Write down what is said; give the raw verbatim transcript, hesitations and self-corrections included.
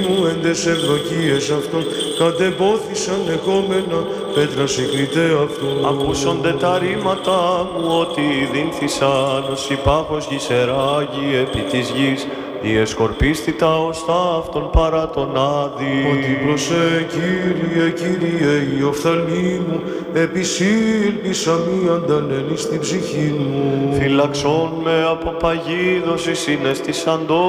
μου εν τες ευδοκίες αυτών, κατεμπόθησαν εκόμενα, πέτρα συγκριτέ αυτών. Ακούσονται τα ρήματα μου ότι δίνθησαν ως υπάχος γησεράγει επί της γης, διεσκορπίστη τα οστά αυτών παρά τον άδη. Ότι προσέ, Κύριε, Κύριε, η οφθαλμή μου, επισήλπισα μη αντανένει στην ψυχή μου. Φυλαξών με από παγίδωση συναισθησαντό